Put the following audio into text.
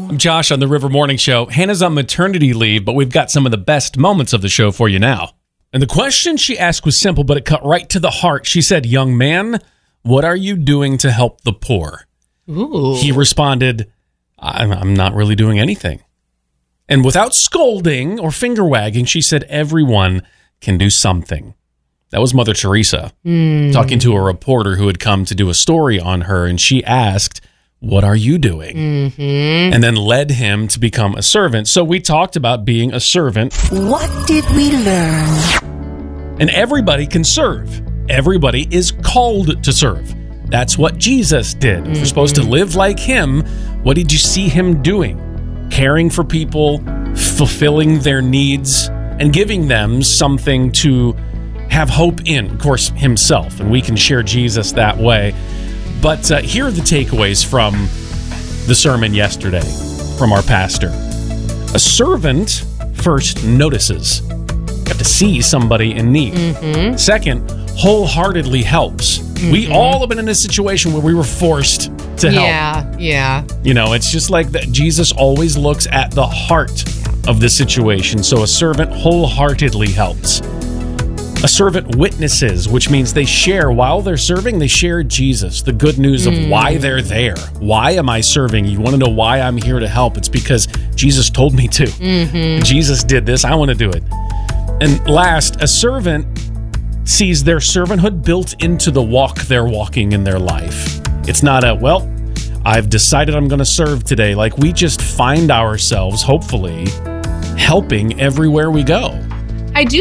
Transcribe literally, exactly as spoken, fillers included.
I'm Josh on the River Morning Show. Hannah's on maternity leave, but we've got some of the best moments of the show for you now. And the question she asked was simple, but it cut right to the heart. She said, "Young man, what are you doing to help the poor?" Ooh. He responded, I'm, I'm not really doing anything. And without scolding or finger wagging, she said, "Everyone can do something." That was Mother Teresa mm. talking to a reporter who had come to do a story on her. And she asked, "What are you doing?" Mm-hmm. And then led him to become a servant. So we talked about being a servant. What did we learn? And everybody can serve. Everybody is called to serve. That's what Jesus did. If you're supposed to live like him, what did you see him doing? Caring for people, fulfilling their needs, and giving them something to have hope in, of course, himself. And we can share Jesus that way. But uh, here are the takeaways from the sermon yesterday from our pastor. A servant first notices. You have to see somebody in need. Mm-hmm. Second, wholeheartedly helps. Mm-hmm. We all have been in a situation where we were forced to help. Yeah, yeah. You know, it's just like that. Jesus always looks at the heart of the situation. So a servant wholeheartedly helps. A servant witnesses, which means they share while they're serving, they share Jesus, the good news of Mm. why they're there. Why am I serving? You want to know why I'm here to help? It's because Jesus told me to. Mm-hmm. Jesus did this. I want to do it. And last, a servant sees their servanthood built into the walk they're walking in their life. It's not a, well, I've decided I'm going to serve today. Like, we just find ourselves, hopefully, helping everywhere we go.